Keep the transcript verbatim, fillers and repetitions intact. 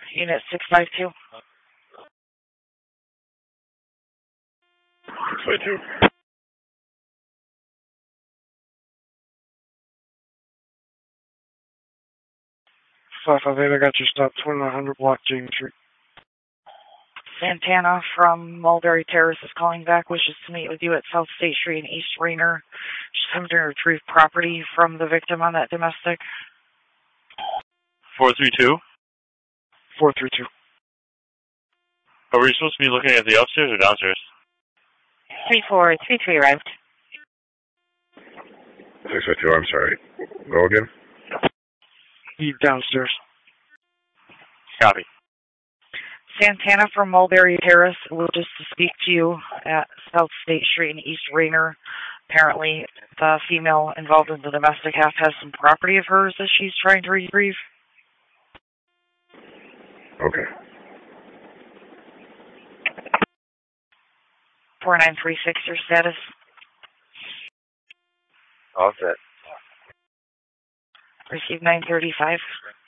Unit six five two. six five two. five five eight, I got you stopped, twenty-nine hundred block James Street. Santana from Mulberry Terrace is calling back, wishes to meet with you at South State Street in East Rainer. She's coming to retrieve property from the victim on that domestic. four three two? four three two. Are we supposed to be looking at the upstairs or downstairs? three four three three arrived. six five two, I'm sorry. Go again? Be downstairs. Copy. Santana from Mulberry Terrace wishes to speak to you at South State Street in East Rainer. Apparently, the female involved in the domestic half has some property of hers that she's trying to retrieve. Okay. four nine three six, your status? All set. Received nine thirty-five.